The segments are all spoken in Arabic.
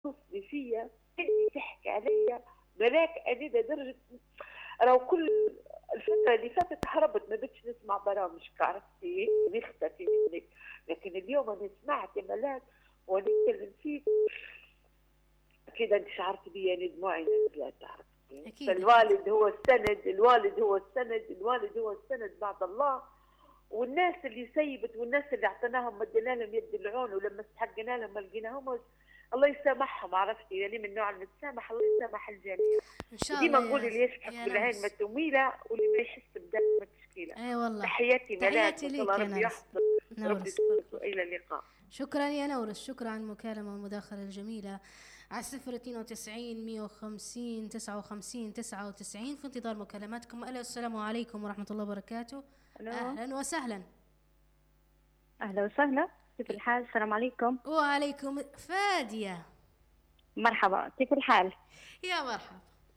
توصلي فيا اللي تحكي عليا براك أنا لدرجة راهو كل الفترة اللي فاتت هربت ما بدش نسمع برامج عرفتي نختفي منك. لكن اليوم أنا سمعت يا ملاك ونتكلم فيك كده انت شعرت بي يعني دموعي نزلت عرفتي. أكيد أكيد. فالوالد هو السند، الوالد هو السند، الوالد هو السند بعد الله. والناس اللي سيبت والناس اللي اعطيناهم مدينا لهم يد العون ولما استحقنا لهم ما لقيناهم الله يسامحهم عرفتي يعني من نوع المتسامح الله يسامح الجميع. إن شاء وديما الله نقول اللي يشحك يا بالعين نرجس. متوميله واللي ما يحس بدم متشكيله. اي والله. تحياتي ملاك تحياتي وان شاء الله ليك يا ربي نرجس. يحفظك. ربي نورس بارك يسلمك الله والى فيك. اللقاء. شكرا يا نورس، شكرا على المكالمة والمداخلة الجميلة على 092 150 59 99 في انتظار مكالماتكم. ألو السلام عليكم ورحمة الله وبركاته. الو، أهلا وسهلا. اهلا وسهلا، كيف الحال؟ السلام عليكم. وعليكم فادية. مرحبا، كيف الحال؟ يا مرحبا.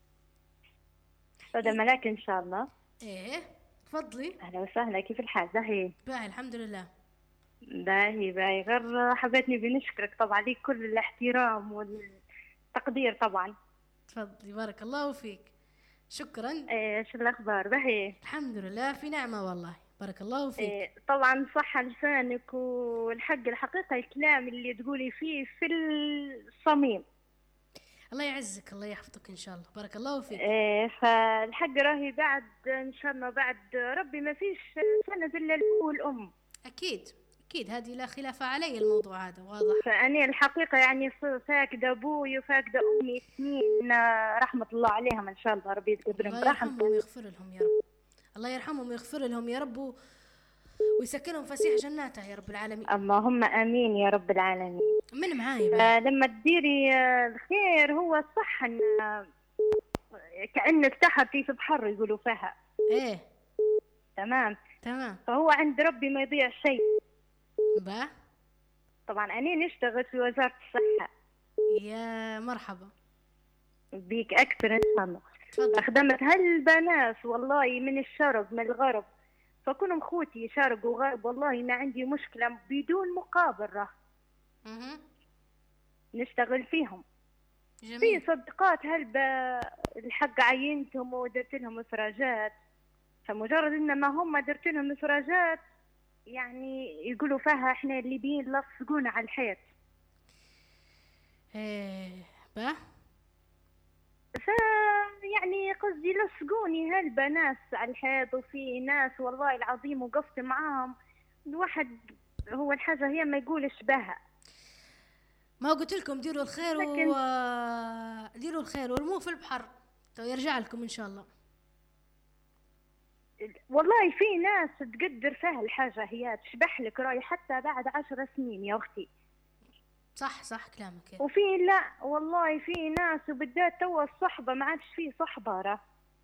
هذا ملاك ان شاء الله. ايه تفضلي. اهلا وسهلا، كيف الحال؟ باهي باهي الحمد لله. باهي باهي، غير حبيتني بنشكرك طبعا، ليك كل الاحترام والتقدير طبعا. تفضلي بارك الله فيك. شكرا. ايش الاخبار؟ باهي الحمد لله في نعمة والله بارك الله فيك. طبعا صح لسانك، والحق الحقيقة الكلام اللي تقولي فيه في الصميم. الله يعزك الله يحفظك ان شاء الله بارك الله فيك. فالحق راهي بعد ان شاء الله بعد ربي ما فيش سند الا الابو والام. اكيد اكيد هذه لا خلاف علي الموضوع هذا واضح. فأنا الحقيقة يعني فاقدة أبوي وفاقدة أمي سنين، رحمة الله عليهم إن شاء الله ربي يتقبلهم الله يرحمهم برحمته. ويغفر لهم يا رب. الله يرحمهم ويغفر لهم يا رب ويسكنهم فسيح جناته يا رب العالمين. اللهم آمين يا رب العالمين. من معاي بقى. لما تديري الخير هو الصح إن كأنك تحتي في بحر يقولوا فيها. ايه تمام. تمام. فهو عند ربي ما يضيع شيء. بقى طبعا أنا نشتغل في وزارة الصحة. يا مرحبا بيك أكثر إن شاء الله. تفضل. خدمت هالبنات والله من الشرق من الغرب، فكونهم خوتي شرق وغرب والله ما عندي مشكلة بدون مقابل راه نشتغل فيهم. جميل. في صدقات هلبة الحق عينتهم ودرت لهم إفراجات، فمجرد إنما هم درت لهم إفراجات يعني يقولوا فيها إحنا الليبيين لصقونا على الحيط. ايه بقى يعني قصدي لصقوني هلبة ناس على الحيط، وفي ناس والله العظيم وقفت معاهم الواحد هو الحاجة هي ما يقولش بها. ما قلت لكم ديروا الخير لكن ديروا الخير ورموه في البحر تو يرجع لكم ان شاء الله. والله في ناس تقدر فيها الحاجة هي تشبح لك راي حتى بعد 10 سنين يا أختي. صح صح كلامك. وفي لا والله في ناس وبالذات توا الصحبة ما عادش فيه صحبة راه.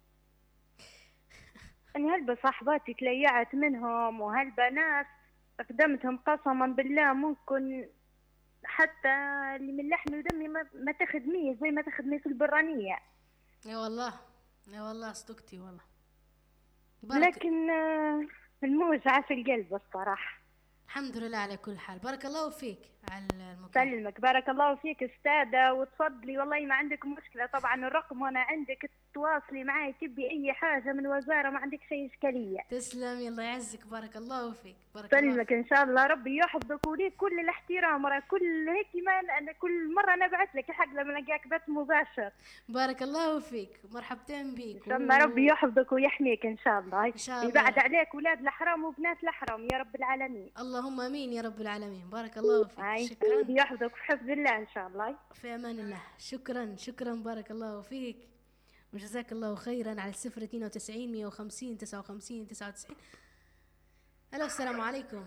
يعني هلبة صحباتي تليعت منهم وهالبنات قدمتهم قسما بالله ممكن حتى اللي من لحمي ودمي ما تخدميه زي ما تخدمي في البرانية. يا والله يا والله صدقتي والله. لكن الموجعة في القلب الصراحة. الحمد لله على كل حال بارك الله فيك على المكالمة. سلمك بارك الله فيك استاذة، وتفضلي والله ما عندك مشكلة طبعا الرقم وانا عندك تواصلي معي تبي اي حاجة من وزارة ما عندك شيء اشكالية. تسلمي الله يعزك بارك الله فيك بارك سلمك الله فيك. ان شاء الله ربي يحفظك وليك كل الاحترام، راه كل هيك ما أنا كل مرة نبعث لك حق لما نلقاك بث مباشر. بارك الله فيك مرحبتين بيك ان شاء الله ربي يحفظك ويحميك ان شاء الله. ان شاء الله يبعد عليك اولاد الحرام وبنات الحرام يا رب العالمين. اللهم امين يا رب العالمين بارك الله فيك. شكرا. ربي يحفظك في حفظ الله ان شاء الله. في امان الله. شكرا شكرا بارك الله فيك وجزاك الله خيرا على 092 150 59 99. الو السلام عليكم.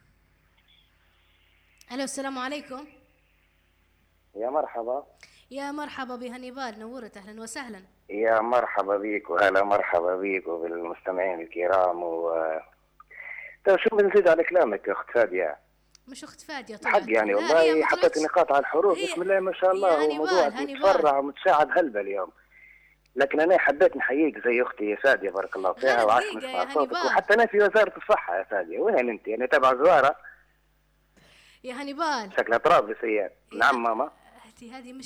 الو السلام عليكم. يا مرحبا. يا مرحبا بهنيبال نورت اهلا وسهلا. يا مرحبا بيك وهلا مرحبا بيك وبالمستمعين الكرام طيب شو بنزيد على كلامك يا اخت فادية؟ مش اخت فادية طلعت. حق يعني والله حطيت نقاط على الحروف بسم الله ما شاء الله. هو موضوع متفرع ومتشعب هلبة اليوم، لكن انا حبيت نحييك زي اختي يا فادية بارك الله فيها وعاش نسمع صوتك. وحتى انا في وزارة الصحة يا فادية. وين انت؟ انا تبع زوارة يا هنيبال. شكلها طرابلسية. نعم ماما. اختي هذه